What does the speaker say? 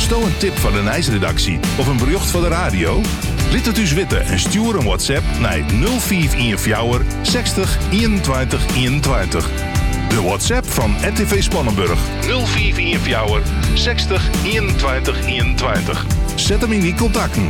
Sto een tip van de Nijsredactie of een bericht van de radio? Laat het u weten en stuur een WhatsApp naar 0514 60 21 21. De WhatsApp van RTV Spannenburg 0514 60 21 21. Zet hem in die contacten.